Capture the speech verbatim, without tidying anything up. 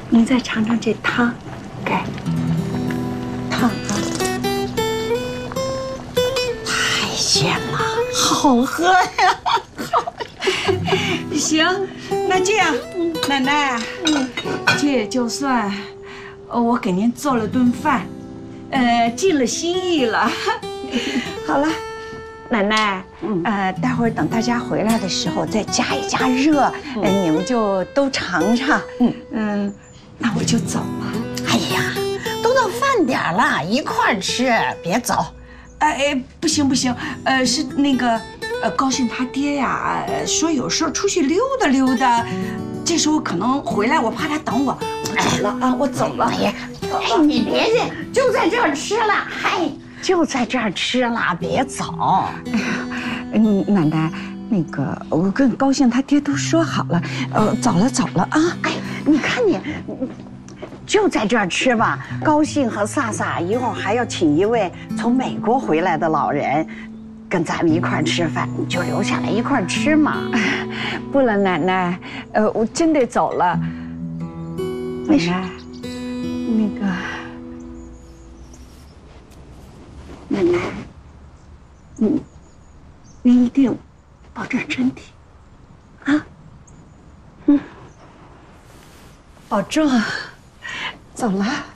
您再尝尝这汤，给汤啊， 太咸了，好喝呀！ 行，那这样，奶奶，嗯，这也就算，呃，我给您做了顿饭，呃，尽了心意了。好了，奶奶，呃，待会儿等大家回来的时候再加一加热，呃，你们就都尝尝。嗯嗯，那我就走了。 哎呀，都到饭点了，一块儿吃，别走。 哎哎，不行不行，呃，是那个。呃，高兴他爹呀，说有事出去溜达溜达，这时候可能回来，我怕他等我，我走了啊，我走了。哎呀， 哎，你别去，就在这儿吃了，嗨，就在这儿吃了，别走。 哎呀，嗯，奶奶，那个我跟高兴他爹都说好了，呃，走了走了啊。 哎，你看你。就在这儿吃吧，高兴和飒飒一会儿还要请一位从美国回来的老人。跟咱们一块儿吃饭，你就留下来一块儿吃嘛。 不了，奶奶，呃，我真得走了。奶奶，那个，奶奶，嗯，您一定保重身体，啊，嗯，保重，走了。